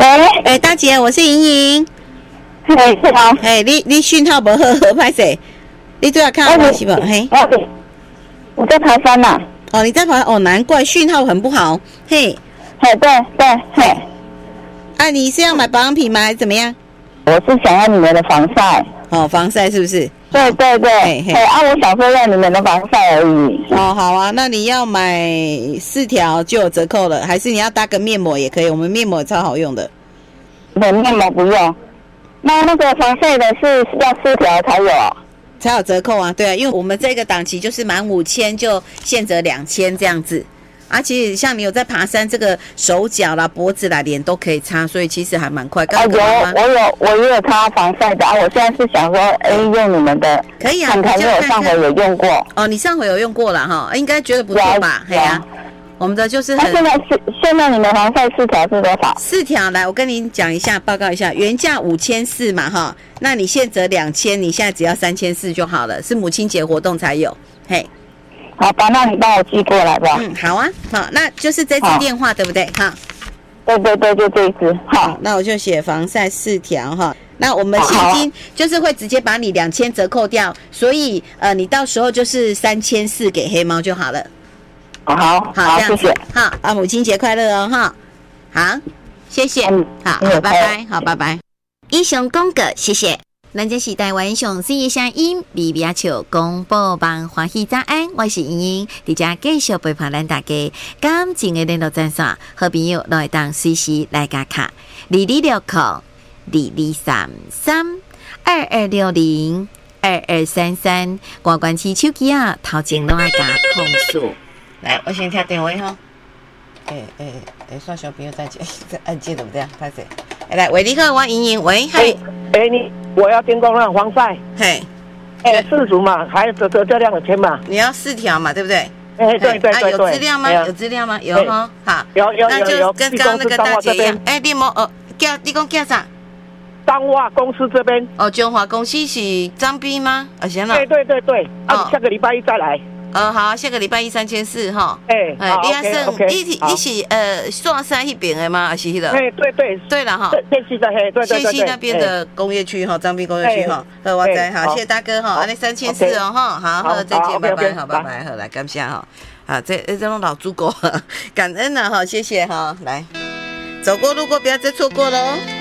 喂，大姐，我是莹莹。 嘿，是好。 你讯号不好，歹势。你对我看我是不？嘿， 我在爬山呐。 哦，你在爬哦，难怪讯号很不好。嘿， 对，嘿。 啊，你是要买保养品吗？还是怎么样？ 我是想要你们的防晒。 哦，防晒是不是？ 对，我想说要你们的防晒而已。 哦，好啊，那你要买4条就有折扣了，还是你要搭个面膜也可以？我们面膜超好用的。 面膜不用。那个防晒的是要4条才有折扣啊？对啊，因为我们这个档期就是满5000就现折2000这样子。其实像你有在爬山，这个手脚啦、脖子啦、脸都可以擦，所以其实还蛮快。 我也有擦防晒的我现在是想说，用你们的可以啊， 因为我上回有用过。 哦，你上回有用过了哈，应该觉得不错吧？对啊，我们的就是很。 现在你们防晒4条是多少 ？4条来，我跟您讲一下，报告一下，原价5400嘛哈，那你现折2000，你现在只要3400就好了，是母亲节活动才有，嘿。 好吧，那你帮我寄过来吧。 好啊，好，那就是这支电话对不对？哈， 对，就这一支。好， 那我就写防晒4条哈。那我们现金就是会直接把你2000折扣掉，所以你到时候就是3400给黑猫就好了。 好，谢谢。 好母亲节快乐哦哈。好，谢谢。好，拜拜。好，拜拜。以上广告，谢谢。咱这是台湾上水的声音，微微笑广播网欢喜早安，我是莹莹，伫遮继续陪伴咱大家。感情的联络专线，好朋友都会当随时来加卡226022602233，关关起手机啊，头前拢爱加控诉。来，我先听电话哈。算小朋友再接，按键怎么这样？拍谁？来，喂，你好，我莹莹，喂，嗨。 我要电工了，防晒。 嘿 ，4组嘛，还有这量的钱嘛。 你要4条嘛，对不对？ 对。 有资料吗？有资料吗？有哈，好。 有。 那就跟刚刚那个大姐一样。你你讲叫啥？ 彰化公司这边。 哦，中华公司是张斌吗？行了。 对。下个礼拜一再来。 好，下个礼拜一3400哈。 你还剩你是刷山那边的吗？还是那个？对了哈。县西那边的工业区哈，彰滨工业区哈。我知，好，谢谢大哥哈，那3400哦哈，好，再见，拜拜，好，拜拜，好，来感谢哈，好，这种老猪狗，感恩了哈，谢谢哈，来，走过路过不要再错过喽。